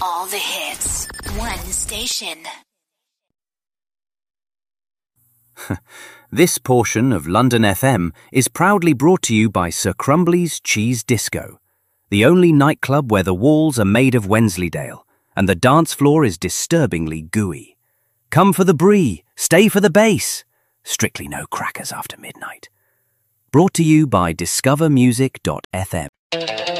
All the hits. One station. This portion of London FM is proudly brought to you by Sir Crumbly's Cheese Disco, the only nightclub where the walls are made of Wensleydale and the dance floor is disturbingly gooey. Come for the brie, stay for the bass. Strictly no crackers after midnight. Brought to you by discovermusic.fm.